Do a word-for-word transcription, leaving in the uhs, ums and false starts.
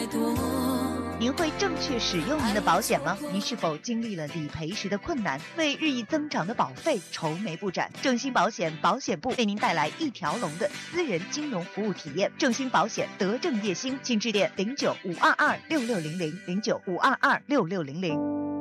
太多。 您会正确使用您的保险吗？您是否经历了理赔时的困难，为日益增长的保费愁眉不展？正兴保险保险部为您带来一条龙的私人金融服务体验。正兴保险德正叶兴，请致电零九五二二六六零零零九五二二六六零零。